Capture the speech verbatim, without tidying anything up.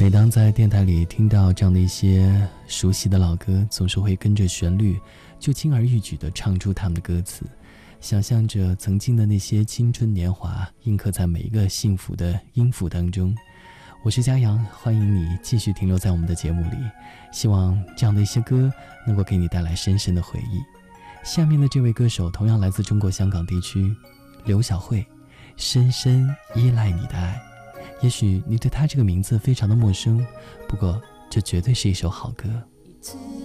每当在电台里听到这样的一些熟悉的老歌，总是会跟着旋律就轻而易举地唱出他们的歌词，想象着曾经的那些青春年华印刻在每一个幸福的音符当中。我是嘉阳，欢迎你继续停留在我们的节目里，希望这样的一些歌能够给你带来深深的回忆。下面的这位歌手同样来自中国香港地区，刘晓慧，深深依赖你的爱。也许你对她这个名字非常的陌生，不过这绝对是一首好歌。 一次